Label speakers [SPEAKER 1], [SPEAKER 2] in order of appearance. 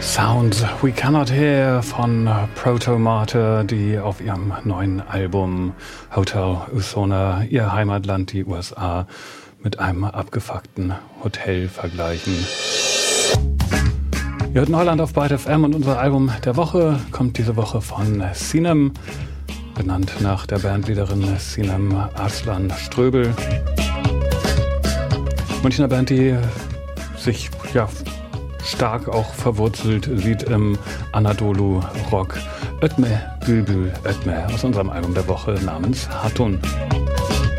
[SPEAKER 1] Sounds We Cannot Hear von Proto Martyr, die auf ihrem neuen Album Hotel Usona ihr Heimatland, die USA, mit einem abgefuckten Hotel vergleichen. Ihr hört Neuland auf Byte FM und unser Album der Woche kommt diese Woche von Sinem, benannt nach der Bandleaderin Sinem Arslan Ströbel. Münchner Band, die sich stark auch verwurzelt sieht im Anadolu Rock. Ötme Bülbül Ötme aus unserem Album der Woche namens Hatun.